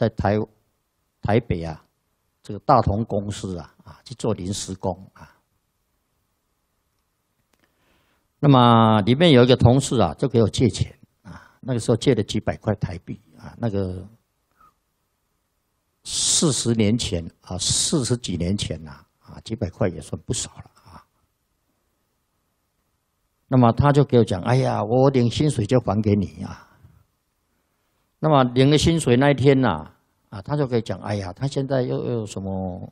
在台北啊，这个大同公司去做临时工啊。那么里面有一个同事就给我借钱啊，那个时候借了几百块台币啊，那个40年前40几年前几百块也算不少了啊。那么他就给我讲，哎呀，我领薪水就还给你啊。那么领了薪水那一天他就可以讲，哎呀，他现在又有什么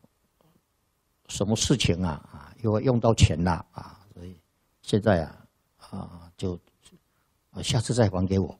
事情又用到钱了所以现在就下次再还给我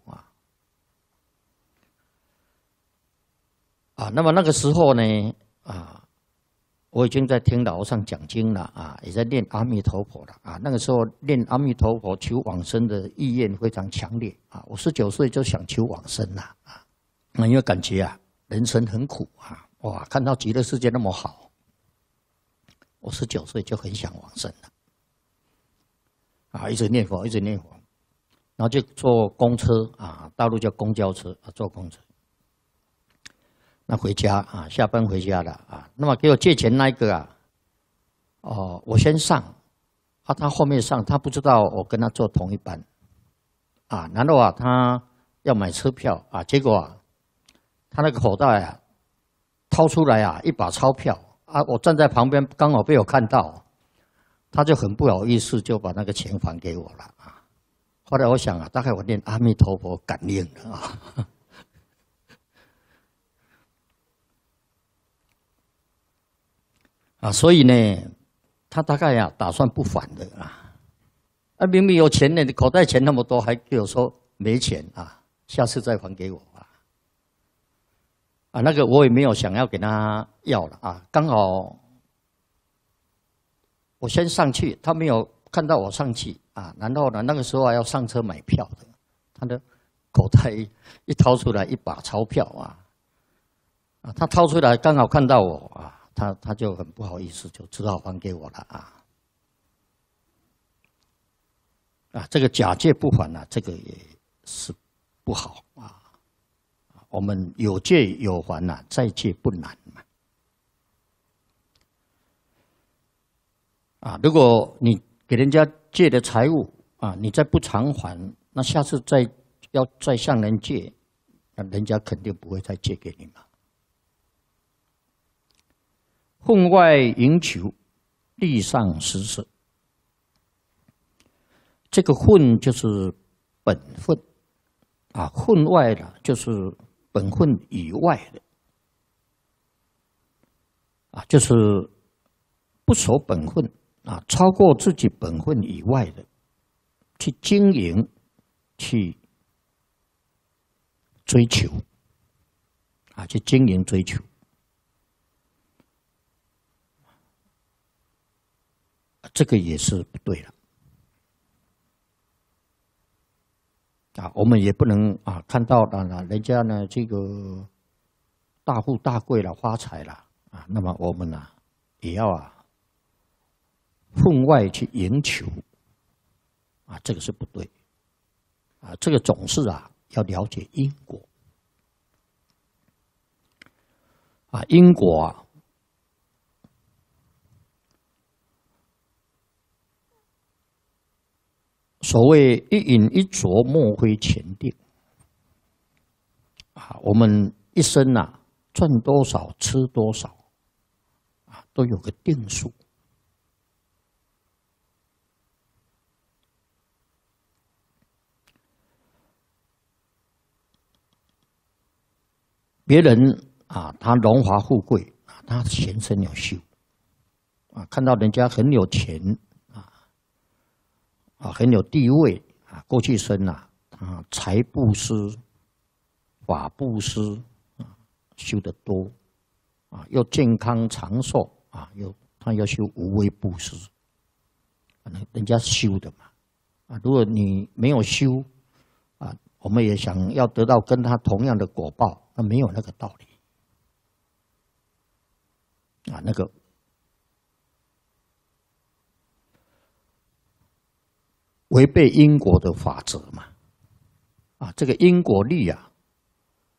那么那个时候呢我已经在听老和尚讲经了也在念阿弥陀佛了那个时候念阿弥陀佛求往生的意愿非常强烈我19岁就想求往生了因为感觉人生很苦哇，看到极乐世界那么好，我19岁就很想往生了一直念佛，一直念佛，然后就坐公车大陆叫公交车坐公车。那回家下班回家了那么给我借钱那一个我先上他后面上，他不知道我跟他坐同一班然后他要买车票结果他那个口袋掏出来一把钞票我站在旁边刚好被我看到，他就很不好意思就把那个钱还给我了后来我想大概我念阿弥陀佛感应了所以呢，他大概打算不还的明明有钱呢，你口袋钱那么多，还跟我说没钱下次再还给我那个我也没有想要给他要了刚好我先上去，他没有看到我上去然后呢，那个时候要上车买票的，他的口袋一掏出来一把钞票他掏出来刚好看到我他就很不好意思，就只好还给我了这个假借不还这个也是不好我们有借有还再借不难嘛如果你给人家借的财物你再不偿还，那下次要再向人借，那人家肯定不会再借给你嘛。分外营求，地上施舍。这个分就是本分分外的就是本分以外的就是不守本分超过自己本分以外的去经营，去追求去经营追求这个也是不对了我们也不能看到了人家呢这个大富大贵了发财了那么我们也要分外去营求这个是不对这个总是要了解因果因果所谓一饮一啄，莫非前定我们一生赚多少吃多少都有个定数别人他荣华富贵他前生有修看到人家很有钱很有地位过去生财布施、法布施修得多又健康长寿他要修无畏布施人家修的嘛如果你没有修我们也想要得到跟他同样的果报，那没有那个道理那个违背因果的法则嘛这个因果律